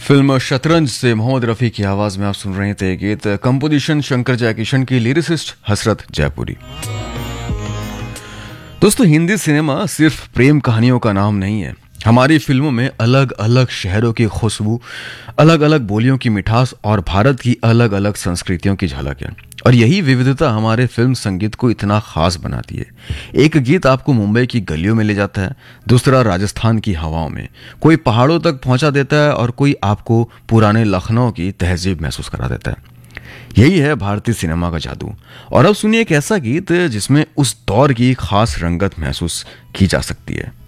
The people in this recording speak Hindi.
फिल्म शतरंज से मोहम्मद रफ़ी की आवाज़ में आप सुन रहे थे गीत। कंपोजिशन शंकर जयकिशन की, लिरिसिस्ट हसरत जयपुरी। दोस्तों, हिंदी सिनेमा सिर्फ प्रेम कहानियों का नाम नहीं है। हमारी फिल्मों में अलग अलग शहरों की खुशबू, अलग अलग बोलियों की मिठास और भारत की अलग अलग संस्कृतियों की झलक है। और यही विविधता हमारे फिल्म संगीत को इतना खास बनाती है। एक गीत आपको मुंबई की गलियों में ले जाता है, दूसरा राजस्थान की हवाओं में, कोई पहाड़ों तक पहुंचा देता है और कोई आपको पुराने लखनऊ की तहजीब महसूस करा देता है। यही है भारतीय सिनेमा का जादू। और अब सुनिए एक ऐसा गीत जिसमें उस दौर की खास रंगत महसूस की जा सकती है।